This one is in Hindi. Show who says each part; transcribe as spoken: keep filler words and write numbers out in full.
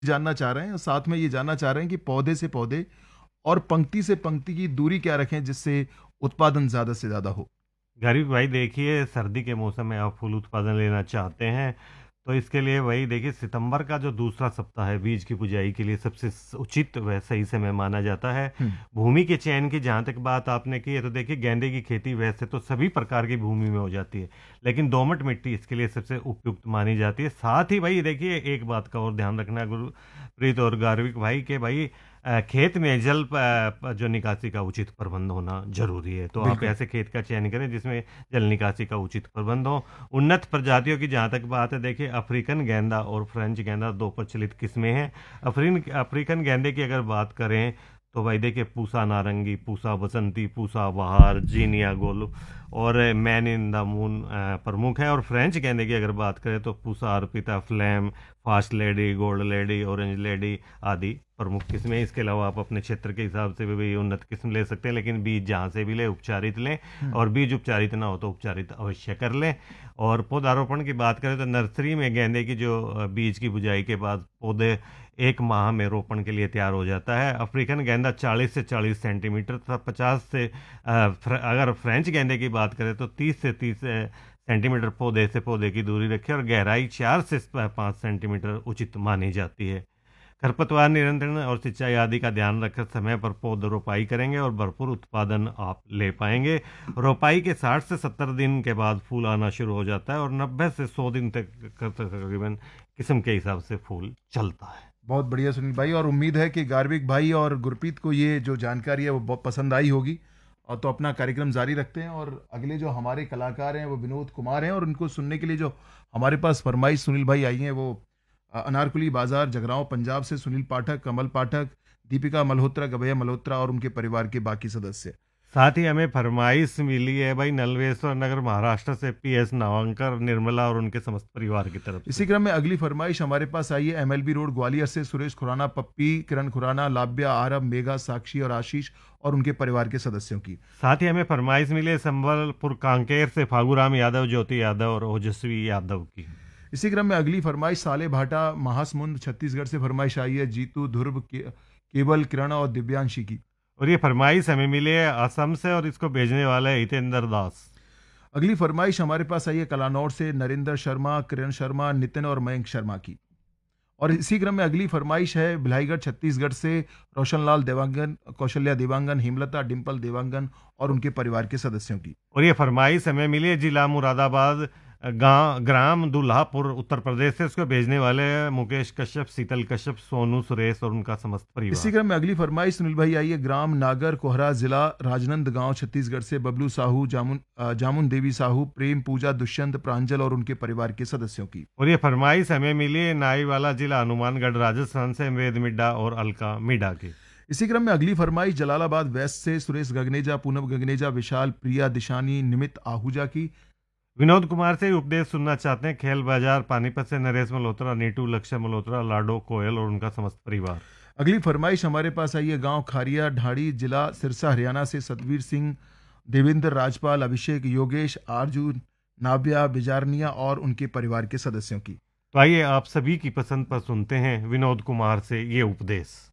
Speaker 1: जानना चाह रहे हैं और साथ में ये जानना चाह रहे हैं कि पौधे से पौधे और पंक्ति से पंक्ति की दूरी क्या रखें जिससे उत्पादन ज़्यादा से ज़्यादा हो?
Speaker 2: गरीब भाई देखिए, सर्दी के मौसम में आप फूल उत्पादन लेना चाहते हैं, तो इसके लिए वही देखिए, सितंबर का जो दूसरा सप्ताह है बीज की बुआई के लिए सबसे स- उचित व सही समय माना जाता है।
Speaker 1: हुँ,
Speaker 2: भूमि के चयन की जहाँ तक बात आपने की है, तो देखिए गेंदे की खेती वैसे तो सभी प्रकार की भूमि में हो जाती है, लेकिन दोमट मिट्टी इसके लिए सबसे उपयुक्त मानी जाती है। साथ ही भाई देखिए, एक बात का और ध्यान रखना गुरप्रीत और गार्विक भाई, के भाई अ, खेत में जल प- प- जो निकासी का उचित प्रबंध होना जरूरी है। तो आप
Speaker 1: बिल्कुल।
Speaker 2: ऐसे खेत का चयन करें जिसमें जल निकासी का उचित प्रबंध हो। उन्नत प्रजातियों की जहाँ तक बात है, देखिए अफ्रीकन गेंदा और फ्रेंच गेंदा दो प्रचलित किस्में हैं। अफ्रीन अफ्रीकन गेंदे की अगर बात करें, तो भाई देखिए, पूसा नारंगी, पूसा बसंती, पूसा बहार, जीनिया गोल और मैन इन द मून प्रमुख है। और फ्रेंच गेंदे की अगर बात करें, तो Pusa Arpita, flame, fast lady, gold lady, orange lady आदि प्रमुख किस्में। इसके अलावा आप अपने क्षेत्र के हिसाब से भी भी उन्नत किस्म ले सकते हैं, लेकिन बीज जहाँ से भी ले उपचारित लें,
Speaker 1: हुँ,
Speaker 2: और बीज उपचारित ना हो तो उपचारित अवश्य कर लें। और पौधारोपण की बात करें, तो नर्सरी में गेंदे की जो अ, बीज की बुझाई के बाद पौधे एक माह में रोपण के लिए तैयार हो जाता है। अफ्रीकन गेंदा चालीस से चालीस सेंटीमीटर तथा पचास से अ, फ्र, अगर फ्रेंच गेंदे की बात करें, तो तीस से तीस सेंटीमीटर पौधे से पौधे की दूरी रखें, और गहराई चार से पाँच सेंटीमीटर उचित मानी जाती है। खरपतवार नियंत्रण और सिंचाई आदि का ध्यान रखकर समय पर पौध रोपाई करेंगे और भरपूर उत्पादन आप ले पाएंगे। रोपाई के साठ से सत्तर दिन के बाद फूल आना शुरू हो जाता है, और नब्बे से सौ दिन तक तकरीबन किस्म के हिसाब से फूल चलता है।
Speaker 1: बहुत बढ़िया सुनील भाई और उम्मीद है कि गार्विक भाई और गुरप्रीत को ये जो जानकारी है वो बहुत पसंद आई होगी। और तो अपना कार्यक्रम जारी रखते हैं और अगले जो हमारे कलाकार हैं वो विनोद कुमार हैं और उनको सुनने के लिए जो हमारे पास फरमाइश सुनील भाई आई हैं वो अ, अनारकुली बाजार जगरांव पंजाब से सुनील पाठक, कमल पाठक, दीपिका मल्होत्रा, गभैया मल्होत्रा और उनके परिवार के बाकी सदस्य।
Speaker 2: साथ ही हमें फरमाइश मिली है भाई नलवेश्वर नगर महाराष्ट्र से पी एस नावंकर, निर्मला और उनके समस्त परिवार की तरफ से।
Speaker 1: इसी क्रम में अगली फरमाइश हमारे पास आई है एमएलबी रोड ग्वालियर से सुरेश खुराना, पप्पी, किरण खुराना, लाभ्या, आरब, मेघा, साक्षी और आशीष और उनके परिवार के सदस्यों की।
Speaker 2: साथ ही हमें फरमाइश मिली है संबलपुर कांकेर से फागूराम यादव, ज्योति यादव और ओजस्वी यादव की।
Speaker 1: इसी क्रम में अगली फरमाइश साले भाटा महासमुंद छत्तीसगढ़ से फरमाइश आई है जीतू, ध्रुव, के, केवल, किरण और दिव्यांशी की।
Speaker 2: और ये फरमाइश हमें मिली है असम से, और इसको भेजने वाले हैं हितेंद्र दास।
Speaker 1: अगली फरमाइश हमारे पास आई है कलानौर से नरेंद्र शर्मा, किरण शर्मा, नितिन और मयंक शर्मा की। और इसी क्रम में अगली फरमाइश है भिलाईगढ़ छत्तीसगढ़ से रोशनलाल देवांगन, कौशल्या देवांगन, हेमलता, डिम्पल देवांगन और उनके परिवार के सदस्यों की।
Speaker 2: और ये फरमाइश हमें मिली है जिला मुरादाबाद, गांव ग्राम दुल्हापुर, उत्तर प्रदेश से। इसको भेजने वाले हैं मुकेश कश्यप, शीतल कश्यप, सोनू सुरेश और उनका समस्त
Speaker 1: इसी
Speaker 2: परिवार।
Speaker 1: क्रम में अगली फरमाइश सुनील भाई आई है ग्राम नागर कोहरा, जिला राजनांदगांव, छत्तीसगढ़ से बबलू साहू, जामुन अ, जामुन देवी साहू, प्रेम, पूजा, दुष्यंत, प्रांजल और उनके परिवार के सदस्यों की।
Speaker 2: और ये फरमाइश हमें मिली है नाईवाला जिला हनुमानगढ़ राजस्थान से वेद मिड्डा और अलका मिड्डा की।
Speaker 1: इसी क्रम में अगली फरमाइश जलालाबाद वेस्ट से सुरेश गगनेजा, पूनम गगनेजा, विशाल, प्रिया, दिशानी, निमित आहूजा की।
Speaker 2: विनोद कुमार से उपदेश सुनना चाहते हैं खेल बाजार पानीपत से नरेश मल्होत्रा, नीटू, लक्ष्य मल्होत्रा, लाडो कोयल और उनका समस्त परिवार।
Speaker 1: अगली फरमाइश हमारे पास आई है गांव खारिया ढाड़ी, जिला सिरसा, हरियाणा से सतवीर सिंह, देवेंद्र, राजपाल, अभिषेक, योगेश, आरजू, नाव्या, बिजारनिया और उनके परिवार के सदस्यों की।
Speaker 2: तो आइए आप सभी की पसंद पर सुनते हैं विनोद कुमार से ये उपदेश।